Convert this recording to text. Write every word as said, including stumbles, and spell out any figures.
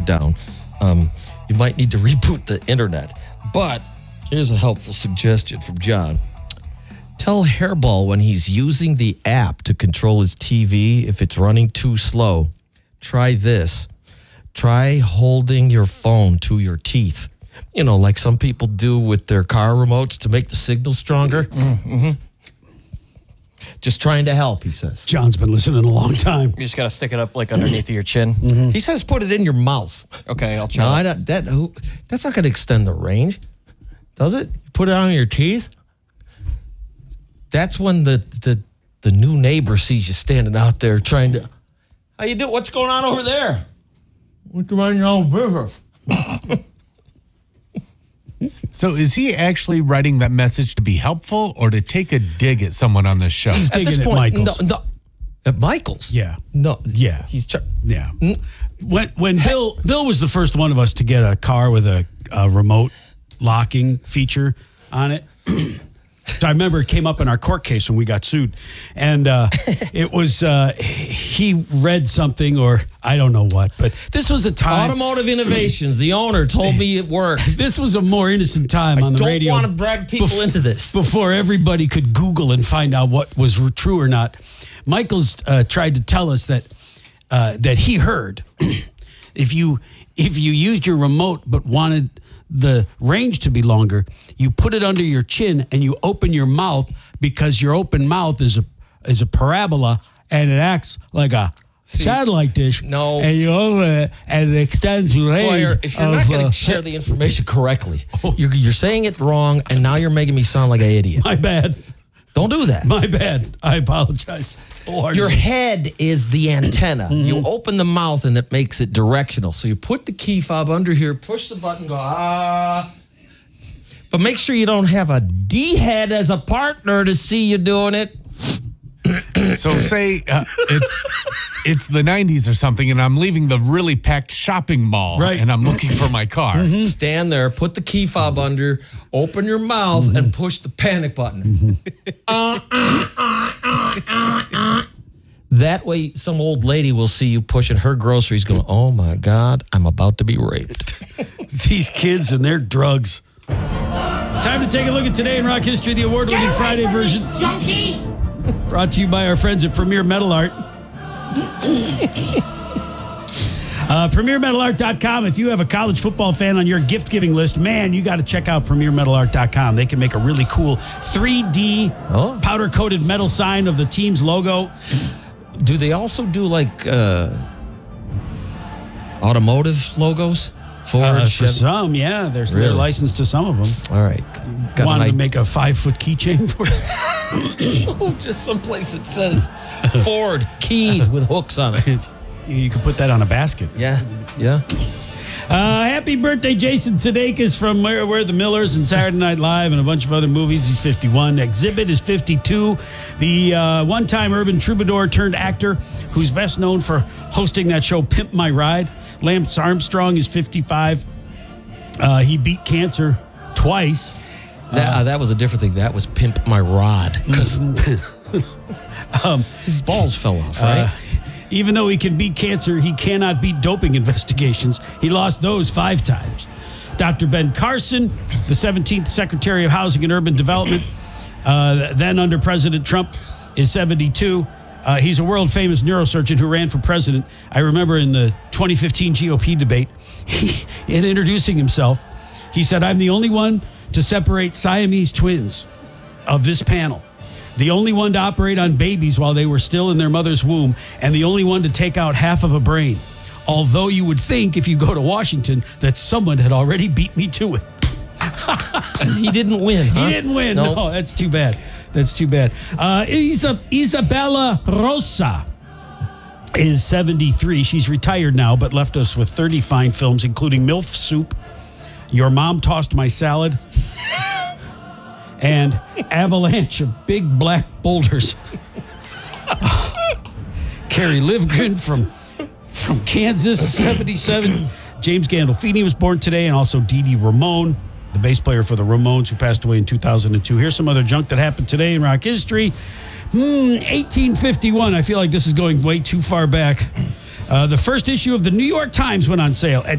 down, um, you might need to reboot the internet. But here's a helpful suggestion from John. Tell Hairball when he's using the app to control his T V if it's running too slow. Try this. Try holding your phone to your teeth. You know, like some people do with their car remotes to make the signal stronger. Mm-hmm. Just trying to help, he says. John's been listening a long time. You just got to stick it up like underneath of your chin. Mm-hmm. He says put it in your mouth. Okay, I'll try. No, I don't, that, who, that's not going to extend the range, does it? Put it on your teeth? That's when the, the, the new neighbor sees you standing out there trying to, how you doing? What's going on over there? What's running your own business? So is he actually writing that message to be helpful or to take a dig at someone on this show? He's At this digging point, at Michael's. no, no. At Michael's? Yeah. No. Yeah. He's trying. Yeah. When when Bill Bill was the first one of us to get a car with a, a remote locking feature on it. So I remember it came up in our court case when we got sued, and uh, it was uh, he read something or I don't know what, but this was a time. Automotive Innovations. The owner told me it worked. This was a more innocent time I on the don't radio. want to drag people bef- into this. Before everybody could Google and find out what was r- true or not. Michael's uh, tried to tell us that uh, that he heard if you if you used your remote but wanted the range to be longer, you put it under your chin and you open your mouth because your open mouth is a is a parabola and it acts like a See, satellite dish. No. And you open it and it extends the range. Boyer, if you're of, not going to uh, share the information correctly, you're, you're saying it wrong, and now you're making me sound like an idiot. My bad. Don't do that. My bad. I apologize. Your head is the antenna. Mm-hmm. You open the mouth and it makes it directional. So you put the key fob under here, push the button, go, ah. But make sure you don't have a D-head as a partner to see you doing it. So say uh, it's it's the nineties or something, and I'm leaving the really packed shopping mall, right, and I'm looking for my car. Mm-hmm. Stand there, put the key fob under, open your mouth, mm-hmm. and push the panic button. Mm-hmm. uh, uh, uh, uh, uh. That way, some old lady will see you pushing her groceries going, oh, my God, I'm about to be raped. These kids and their drugs. Time to take a look at Today in Rock History, the award-winning Friday version. Junkie! Brought to you by our friends at Premier Metal Art. uh, Premier Metal Art dot com. If you have a college football fan on your gift-giving list, man, you got to check out Premier Metal Art dot com. They can make a really cool three D oh. powder-coated metal sign of the team's logo. Do they also do, like, uh, automotive logos? Ford, uh, for Chevy? some, yeah. There's really? They're licensed to some of them. All right. Got Wanted to make a five-foot keychain for it? Oh, just someplace that says Ford key with hooks on it. You can put that on a basket. Yeah, yeah. Uh, happy birthday, Jason Sudeikis from Where Where the Millers and Saturday Night Live and a bunch of other movies. He's fifty-one. Exhibit is fifty-two. The uh, one-time urban troubadour turned actor who's best known for hosting that show Pimp My Ride. Lance Armstrong is fifty-five. Uh, he beat cancer twice. That, uh, that was a different thing. That was Pimp My Rod. Because um, his balls fell off, right? Uh, even though he can beat cancer, he cannot beat doping investigations. He lost those five times. Doctor Ben Carson, the seventeenth Secretary of Housing and Urban Development, uh, then under President Trump, is seventy-two. Uh, he's a world-famous neurosurgeon who ran for president. I remember in the twenty fifteen G O P debate, he, in introducing himself, he said, I'm the only one to separate Siamese twins of this panel. The only one to operate on babies while they were still in their mother's womb, and the only one to take out half of a brain. Although you would think, if you go to Washington, that someone had already beat me to it. He didn't win, huh? He didn't win. Nope. No, that's too bad. That's too bad. Uh, Isa- Isabella Rosa is seventy-three. She's retired now, but left us with thirty fine films, including MILF Soup, Your Mom Tossed My Salad, and Avalanche of Big Black Boulders. Carrie Livgren from, from Kansas, seventy-seven. James Gandolfini was born today, and also Dee Dee Ramone, the bass player for the Ramones, who passed away in two thousand two. Here's some other junk that happened today in rock history. Hmm, eighteen fifty-one. I feel like this is going way too far back. Uh, the first issue of the New York Times went on sale at